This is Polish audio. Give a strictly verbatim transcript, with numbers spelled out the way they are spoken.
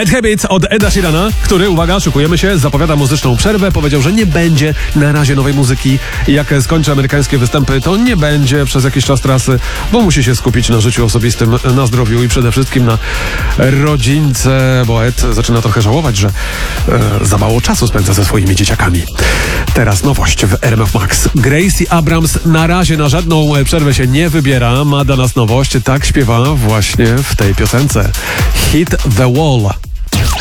Bad Habits od Eda Sheerana, który, uwaga, szykujemy się, zapowiada muzyczną przerwę. Powiedział, że nie będzie na razie nowej muzyki. Jak skończy amerykańskie występy, to nie będzie przez jakiś czas trasy, bo musi się skupić na życiu osobistym, na zdrowiu i przede wszystkim na rodzince, bo Ed zaczyna trochę żałować, że e, za mało czasu spędza ze swoimi dzieciakami. Teraz nowość w R M F Max. Gracie Abrams na razie na żadną przerwę się nie wybiera. Ma dla nas nowość. Tak śpiewa właśnie w tej piosence. Hit the Wall.